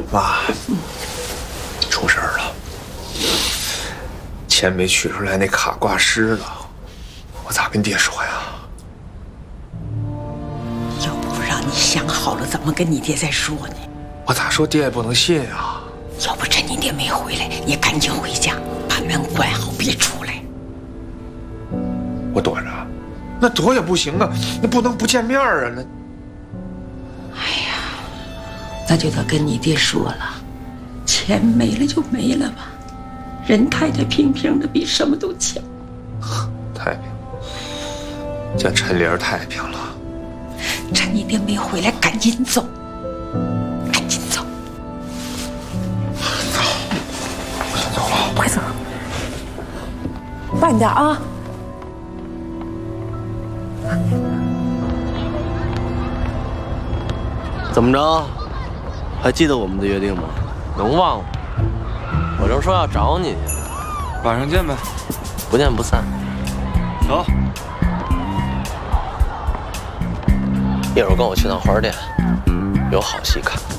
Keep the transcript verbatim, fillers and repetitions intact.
妈，出事儿了，钱没取出来，那卡挂失了，我咋跟爹说呀？ 要不让你想好了怎么跟你爹再说呢？ 我咋说爹也不能信啊。 要不趁你爹没回来，也赶紧回家，把门关好，别出来。 我躲着，那躲也不行啊，那不能不见面啊，那。 哎呀，那就得跟你爹说了，钱没了就没了吧，人太太平平的比什么都强。 太平，见陈玲太平了。 趁你爹没回来，赶紧走，赶紧走。 走，我先走了， 快走， 慢点啊。 怎么着？还记得我们的约定吗？能忘了？我正说要找你呢。 晚上见呗， 不见不散。 走。 一会儿跟我去趟花店，有好戏看。